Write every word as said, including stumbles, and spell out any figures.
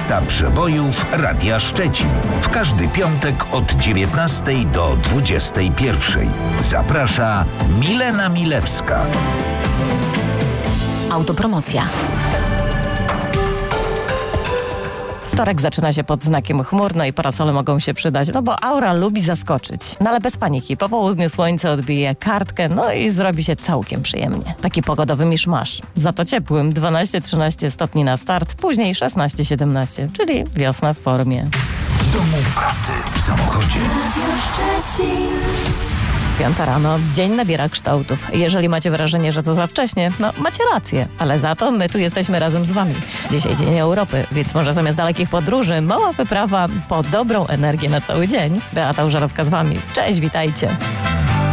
Lista przebojów Radia Szczecin. W każdy piątek od dziewiętnastej do dwudziestej pierwszej. Zaprasza Milena Milewska. Autopromocja. Wtorek zaczyna się pod znakiem chmur, no i parasole mogą się przydać, no bo aura lubi zaskoczyć. No ale bez paniki. Po południu słońce odbije kartkę, no i zrobi się całkiem przyjemnie. Taki pogodowy miszmasz. Za to ciepłym dwanaście trzynaście stopni na start, później szesnaście siedemnaście, czyli wiosna w formie. W domu, pracy, w samochodzie. Radio Szczecin. Piąta rano, dzień nabiera kształtów. Jeżeli macie wrażenie, że to za wcześnie, no macie rację, ale za to my tu jesteśmy razem z wami. Dzisiaj Dzień Europy, więc może zamiast dalekich podróży, mała wyprawa po dobrą energię na cały dzień. Beata Użerowska z wami. Cześć, witajcie.